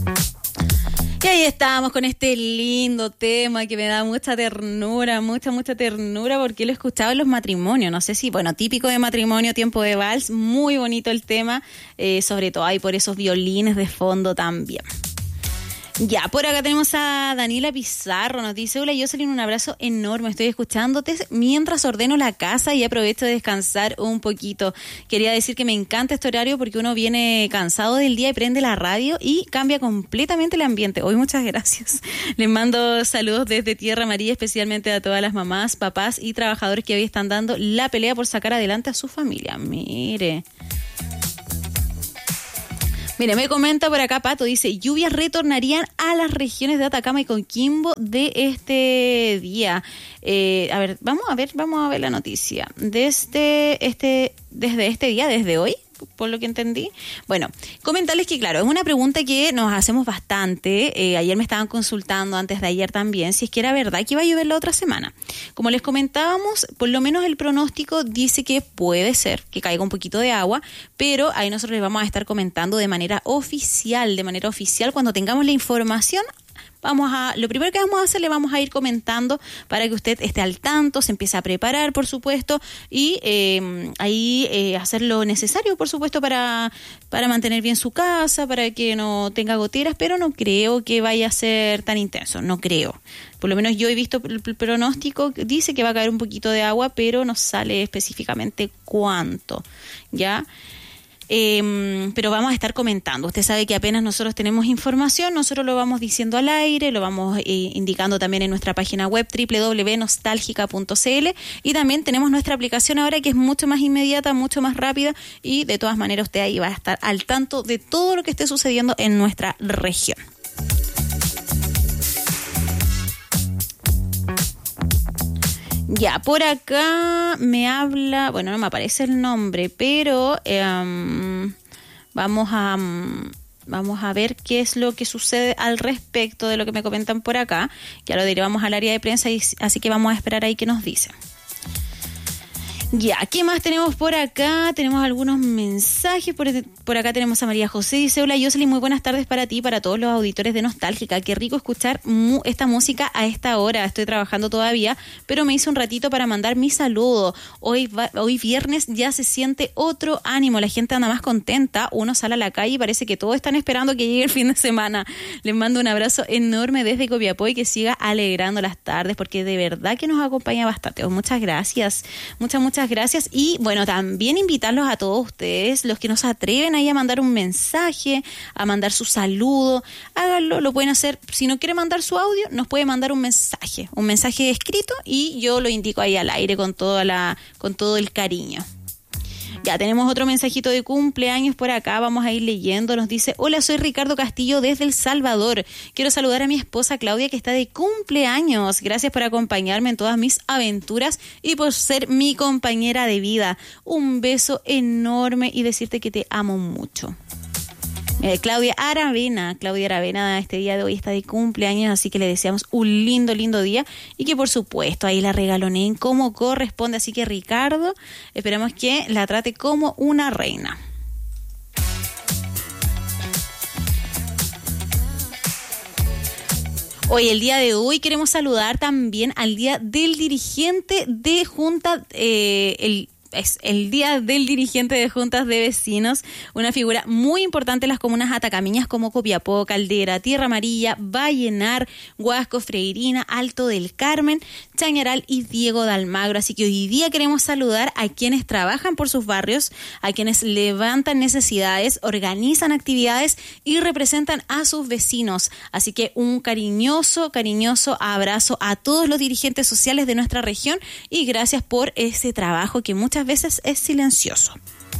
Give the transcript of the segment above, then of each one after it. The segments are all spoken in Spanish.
Y ahí estamos con este lindo tema que me da mucha ternura, mucha ternura, porque lo he escuchado en los matrimonios. No sé si, bueno, típico de matrimonio, tiempo de vals, muy bonito el tema, sobre todo ahí por esos violines de fondo también. Ya, por acá tenemos a Daniela Pizarro, nos dice: hola Jocelyn, un abrazo enorme, estoy escuchándote mientras ordeno la casa y aprovecho de descansar un poquito. Quería decir que me encanta este horario porque uno viene cansado del día y prende la radio y cambia completamente el ambiente. Hoy muchas gracias. Les mando saludos desde Tierra Amarilla, especialmente a todas las mamás, papás y trabajadores que hoy están dando la pelea por sacar adelante a su familia. Mire, me comenta por acá Pato, dice: lluvias retornarían a las regiones de Atacama y Coquimbo de este día. A ver, vamos a ver la noticia. Desde este día, desde hoy, por lo que entendí. Bueno, comentarles que, claro, es una pregunta que nos hacemos bastante. Ayer me estaban consultando, antes de ayer también, si es que era verdad que iba a llover la otra semana. Como les comentábamos, por lo menos el pronóstico dice que puede ser que caiga un poquito de agua, pero ahí nosotros les vamos a estar comentando de manera oficial, cuando tengamos la información. Lo primero que vamos a hacer, le vamos a ir comentando para que usted esté al tanto, se empiece a preparar, por supuesto, y hacer lo necesario, por supuesto, para mantener bien su casa, para que no tenga goteras, pero no creo que vaya a ser tan intenso, no creo. Por lo menos yo he visto el pronóstico, dice que va a caer un poquito de agua, pero no sale específicamente cuánto, ¿ya? Pero vamos a estar comentando. Usted sabe que apenas nosotros tenemos información, nosotros lo vamos diciendo al aire, lo vamos indicando también en nuestra página web www.nostalgica.cl, y también tenemos nuestra aplicación ahora, que es mucho más inmediata, mucho más rápida, y de todas maneras usted ahí va a estar al tanto de todo lo que esté sucediendo en nuestra región. Ya, por acá me habla, bueno, no me aparece el nombre, pero vamos a ver qué es lo que sucede al respecto de lo que me comentan por acá. Ya lo derivamos al área de prensa, así que vamos a esperar ahí qué nos dicen. Ya, ¿qué más tenemos por acá? Tenemos algunos mensajes. Por acá tenemos a María José. Dice: hola Jocelyn, muy buenas tardes para ti y para todos los auditores de Nostálgica. Qué rico escuchar esta música a esta hora. Estoy trabajando todavía, pero me hice un ratito para mandar mi saludo. Hoy viernes ya se siente otro ánimo. La gente anda más contenta. Uno sale a la calle y parece que todos están esperando que llegue el fin de semana. Les mando un abrazo enorme desde Copiapó y que siga alegrando las tardes, porque de verdad que nos acompaña bastante. Muchas gracias. Muchas gracias. Y bueno, también invitarlos a todos ustedes, los que no se atreven ahí a mandar un mensaje, a mandar su saludo, háganlo, lo pueden hacer. Si no quiere mandar su audio, nos puede mandar un mensaje escrito, y yo lo indico ahí al aire con todo el cariño. Ya tenemos otro mensajito de cumpleaños por acá, vamos a ir leyendo. Nos dice: hola, soy Ricardo Castillo desde El Salvador. Quiero saludar a mi esposa Claudia, que está de cumpleaños. Gracias por acompañarme en todas mis aventuras y por ser mi compañera de vida. Un beso enorme y decirte que te amo mucho. Claudia Aravena, este día de hoy está de cumpleaños, así que le deseamos un lindo día y que por supuesto ahí la regaloneen como corresponde. Así que Ricardo, esperamos que la trate como una reina. Hoy, el día de hoy, queremos saludar también al Día del Dirigente de Junta, es el Día del Dirigente de Juntas de Vecinos, una figura muy importante en las comunas atacamiñas como Copiapó, Caldera, Tierra Amarilla, Vallenar, Huasco, Freirina, Alto del Carmen, Chañaral y Diego de Almagro. Así que hoy día queremos saludar a quienes trabajan por sus barrios, a quienes levantan necesidades, organizan actividades y representan a sus vecinos. Así que un cariñoso abrazo a todos los dirigentes sociales de nuestra región y gracias por ese trabajo que muchas veces es silencioso.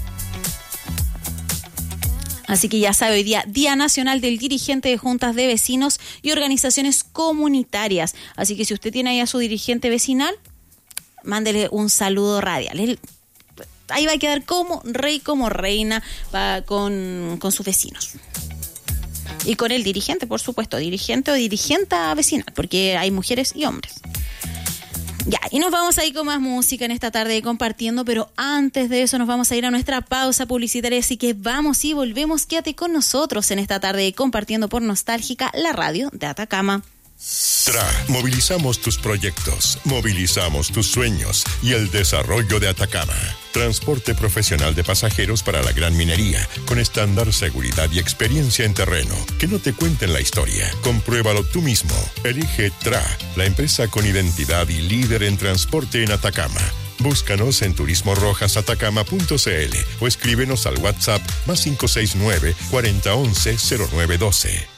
Así que ya sabe, hoy Día Nacional del Dirigente de Juntas de Vecinos y Organizaciones Comunitarias. Así que si usted tiene ahí a su dirigente vecinal, mándele un saludo radial. Ahí va a quedar como rey, como reina con sus vecinos. Y con el dirigente, por supuesto, dirigente o dirigenta vecinal, porque hay mujeres y hombres. Ya, y nos vamos a ir con más música en esta tarde de Compartiendo, pero antes de eso nos vamos a ir a nuestra pausa publicitaria, así que vamos y volvemos. Quédate con nosotros en esta tarde de Compartiendo por Nostálgica, la radio de Atacama. Movilizamos tus proyectos, movilizamos tus sueños y el desarrollo de Atacama. Transporte profesional de pasajeros para la gran minería, con estándar, seguridad y experiencia en terreno. Que no te cuenten la historia, compruébalo tú mismo. Elige TRA, la empresa con identidad y líder en transporte en Atacama. Búscanos en turismorojasatacama.cl o escríbenos al WhatsApp +569 4011 0912.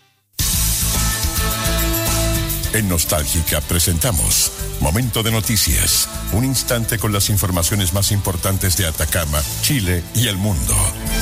En Nostálgica presentamos Momento de Noticias, un instante con las informaciones más importantes de Atacama, Chile y el mundo.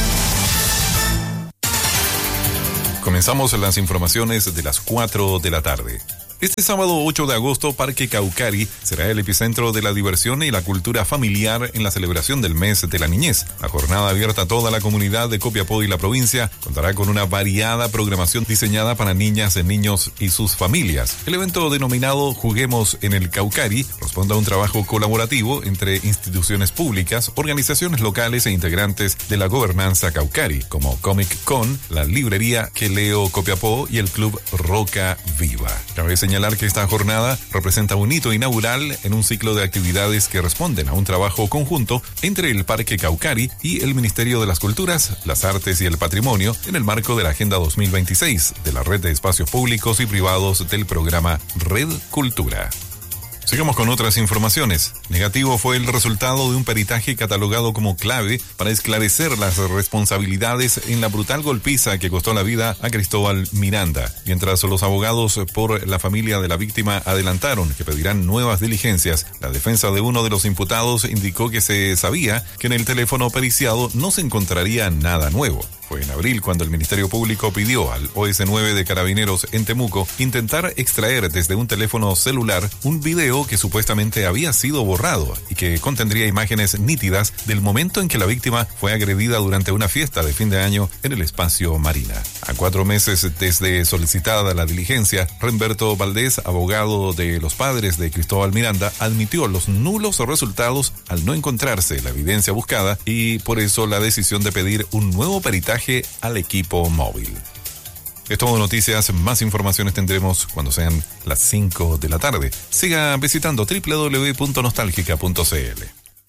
Comenzamos las informaciones de las 4 de la tarde. Este sábado 8 de agosto, Parque Caucari será el epicentro de la diversión y la cultura familiar en la celebración del mes de la niñez. La jornada abierta a toda la comunidad de Copiapó y la provincia contará con una variada programación diseñada para niñas, niños y sus familias. El evento denominado Juguemos en el Caucari responde a un trabajo colaborativo entre instituciones públicas, organizaciones locales e integrantes de la gobernanza Caucari, como Comic Con, la librería Que Leo Copiapó y el Club Roca Viva. Cabe señalar que esta jornada representa un hito inaugural en un ciclo de actividades que responden a un trabajo conjunto entre el Parque Caucari y el Ministerio de las Culturas, las Artes y el Patrimonio en el marco de la Agenda 2026 de la Red de Espacios Públicos y Privados del programa Red Cultura. Sigamos con otras informaciones. Negativo fue el resultado de un peritaje catalogado como clave para esclarecer las responsabilidades en la brutal golpiza que costó la vida a Cristóbal Miranda. Mientras los abogados por la familia de la víctima adelantaron que pedirán nuevas diligencias, la defensa de uno de los imputados indicó que se sabía que en el teléfono periciado no se encontraría nada nuevo. Fue en abril cuando el Ministerio Público pidió al OS9 de Carabineros en Temuco intentar extraer desde un teléfono celular un video que supuestamente había sido borrado y que contendría imágenes nítidas del momento en que la víctima fue agredida durante una fiesta de fin de año en el espacio Marina. A 4 meses desde solicitada la diligencia, Remberto Valdés, abogado de los padres de Cristóbal Miranda, admitió los nulos resultados al no encontrarse la evidencia buscada y por eso la decisión de pedir un nuevo peritaje al equipo móvil. Es todo noticias, más informaciones tendremos cuando sean las 5 de la tarde. Siga visitando www.nostalgica.cl.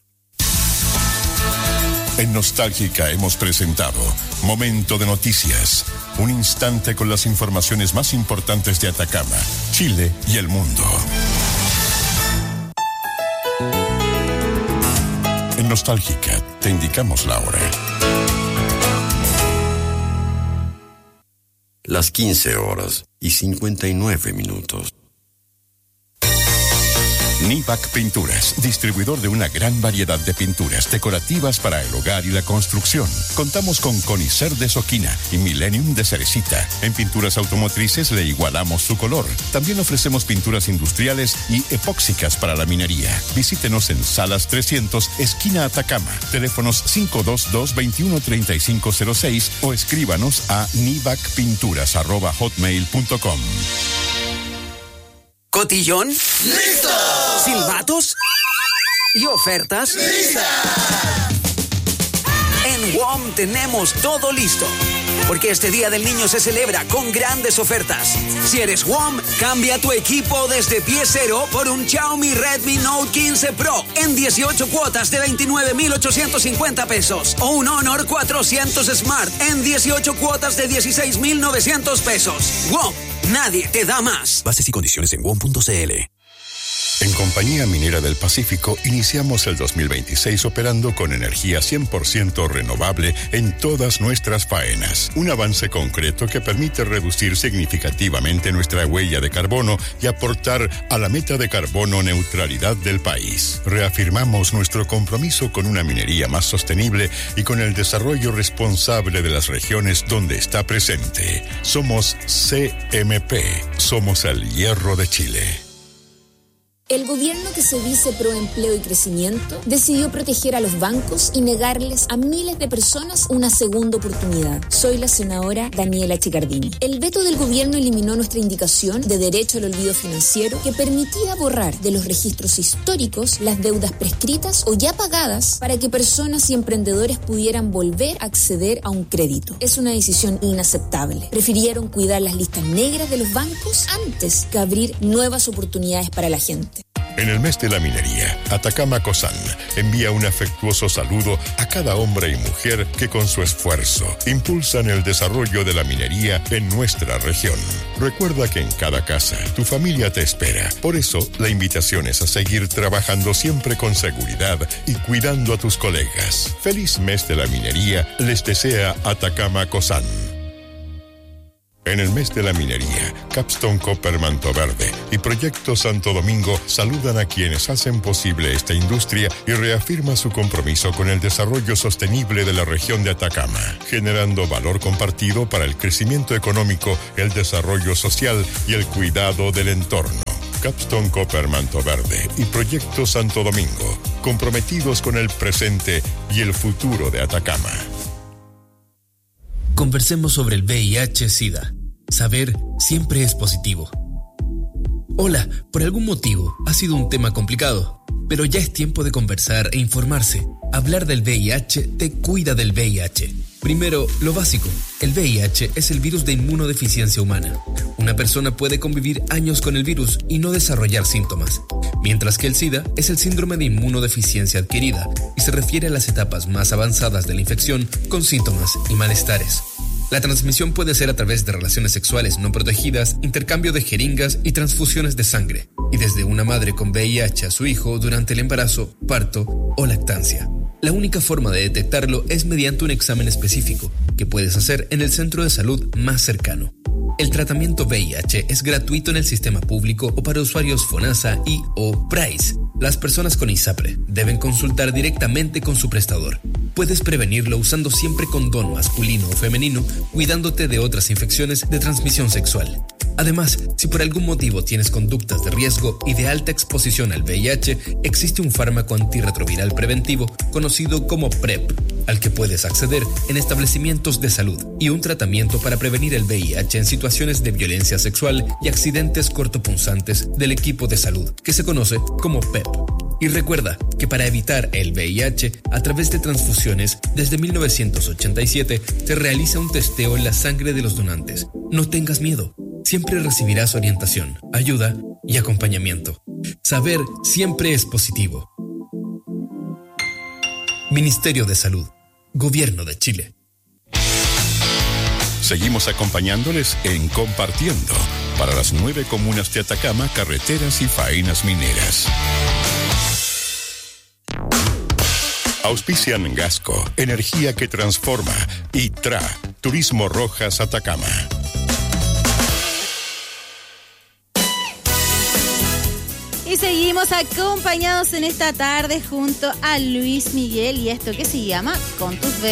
En Nostálgica hemos presentado Momento de Noticias, un instante con las informaciones más importantes de Atacama, Chile y el mundo. En Nostálgica te indicamos la hora. Las 15:59. Nivac Pinturas, distribuidor de una gran variedad de pinturas decorativas para el hogar y la construcción. Contamos con Conicer de Soquina y Millennium de Cerecita. En pinturas automotrices le igualamos su color. También ofrecemos pinturas industriales y epóxicas para la minería. Visítenos en Salas 300, esquina Atacama. Teléfonos 522-213506 o escríbanos a nivacpinturas@hotmail.com. ¿Cotillón? ¡Listo! ¿Silbatos? ¿Y ofertas? ¡Lista! En WOM tenemos todo listo, porque este Día del Niño se celebra con grandes ofertas. Si eres WOM, cambia tu equipo desde pie cero por un Xiaomi Redmi Note 15 Pro en 18 cuotas de 29,850 pesos o un Honor 400 Smart en 18 cuotas de 16,900 pesos. WOM, nadie te da más. Bases y condiciones en WOM.cl. En Compañía Minera del Pacífico iniciamos el 2026 operando con energía 100% renovable en todas nuestras faenas. Un avance concreto que permite reducir significativamente nuestra huella de carbono y aportar a la meta de carbono neutralidad del país. Reafirmamos nuestro compromiso con una minería más sostenible y con el desarrollo responsable de las regiones donde está presente. Somos CMP. Somos el hierro de Chile. El gobierno que se dice pro empleo y crecimiento decidió proteger a los bancos y negarles a miles de personas una segunda oportunidad. Soy la senadora Daniela Chicardini. El veto del gobierno eliminó nuestra indicación de derecho al olvido financiero que permitía borrar de los registros históricos las deudas prescritas o ya pagadas para que personas y emprendedores pudieran volver a acceder a un crédito. Es una decisión inaceptable. Prefirieron cuidar las listas negras de los bancos antes que abrir nuevas oportunidades para la gente. En el mes de la minería, Atacama Cosan envía un afectuoso saludo a cada hombre y mujer que con su esfuerzo impulsan el desarrollo de la minería en nuestra región. Recuerda que en cada casa tu familia te espera. Por eso, la invitación es a seguir trabajando siempre con seguridad y cuidando a tus colegas. Feliz mes de la minería les desea Atacama Cosan. En el mes de la minería, Capstone Copper Mantoverde y Proyecto Santo Domingo saludan a quienes hacen posible esta industria y reafirma su compromiso con el desarrollo sostenible de la región de Atacama, generando valor compartido para el crecimiento económico, el desarrollo social y el cuidado del entorno. Capstone Copper Mantoverde y Proyecto Santo Domingo, comprometidos con el presente y el futuro de Atacama. Conversemos sobre el VIH-Sida. Saber siempre es positivo. Hola, por algún motivo ha sido un tema complicado, pero ya es tiempo de conversar e informarse. Hablar del VIH te cuida del VIH. Primero, lo básico. El VIH es el virus de inmunodeficiencia humana. Una persona puede convivir años con el virus y no desarrollar síntomas, mientras que el SIDA es el síndrome de inmunodeficiencia adquirida y se refiere a las etapas más avanzadas de la infección con síntomas y malestares. La transmisión puede ser a través de relaciones sexuales no protegidas, intercambio de jeringas y transfusiones de sangre, y desde una madre con VIH a su hijo durante el embarazo, parto o lactancia. La única forma de detectarlo es mediante un examen específico que puedes hacer en el centro de salud más cercano. El tratamiento VIH es gratuito en el sistema público o para usuarios FONASA y o PRAIS. Las personas con ISAPRE deben consultar directamente con su prestador. Puedes prevenirlo usando siempre condón masculino o femenino, cuidándote de otras infecciones de transmisión sexual. Además, si por algún motivo tienes conductas de riesgo y de alta exposición al VIH, existe un fármaco antirretroviral preventivo conocido como PrEP, al que puedes acceder en establecimientos de salud, y un tratamiento para prevenir el VIH en situaciones de violencia sexual y accidentes cortopunzantes del equipo de salud, que se conoce como PEP. Y recuerda que para evitar el VIH, a través de transfusiones, desde 1987 se realiza un testeo en la sangre de los donantes. No tengas miedo. Siempre recibirás orientación, ayuda y acompañamiento. Saber siempre es positivo. Ministerio de Salud, Gobierno de Chile. Seguimos acompañándoles en Compartiendo para las 9 comunas de Atacama, carreteras y faenas mineras. Auspician Gasco, energía que transforma, y TRA, Turismo Rojas Atacama. Y seguimos acompañados en esta tarde junto a Luis Miguel y esto que se llama Con tus